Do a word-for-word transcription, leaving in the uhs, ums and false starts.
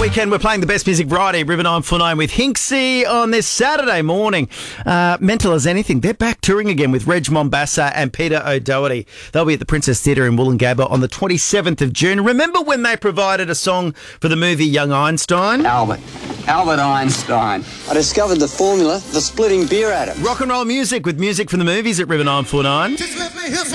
Weekend, we're playing the best music variety, River nine four nine with Hinksy on this Saturday morning. Uh, Mental as Anything, they're back touring again with Reg Mombassa and Peter O'Doherty. They'll be at the Princess Theatre in Wollongabba on the twenty-seventh of June. Remember when they provided a song for the movie Young Einstein? Albert. Albert Einstein. I discovered the formula for splitting beer atoms. Rock and roll music with music from the movies at River nine four nine.